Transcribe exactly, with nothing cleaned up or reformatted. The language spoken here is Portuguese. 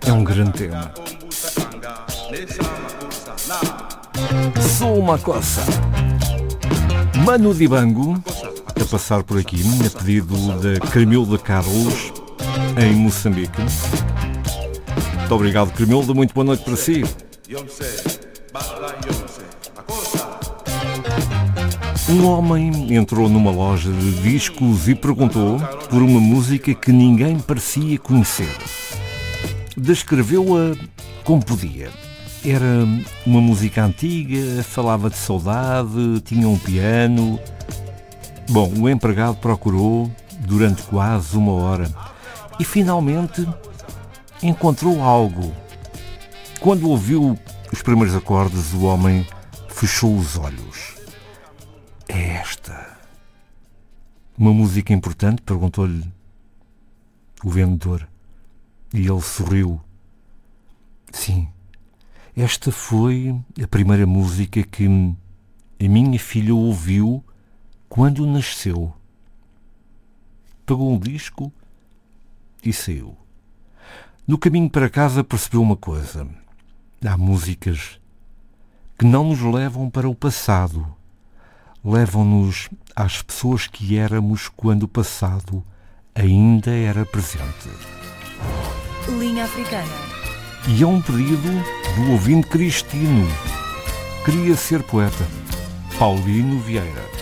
É um grande tema. Sou uma coça. Manu Dibango a passar por aqui, a pedido da Cremilda Carlos, em Moçambique. Muito obrigado, Cremilda. Muito boa noite para si. Um homem entrou numa loja de discos e perguntou por uma música que ninguém parecia conhecer. Descreveu-a como podia. Era uma música antiga, falava de saudade, tinha um piano. Bom, o empregado procurou durante quase uma hora e finalmente encontrou algo. Quando ouviu os primeiros acordes, o homem fechou os olhos. É esta. Uma música importante? Perguntou-lhe o vendedor. E ele sorriu. Sim, esta foi a primeira música que a minha filha ouviu quando nasceu. Pegou um disco e saiu. No caminho para casa percebeu uma coisa. Há músicas que não nos levam para o passado. Levam-nos às pessoas que éramos quando o passado ainda era presente. Linha Africana. E é um pedido do ouvinte Cristino. Queria ser poeta. Paulino Vieira.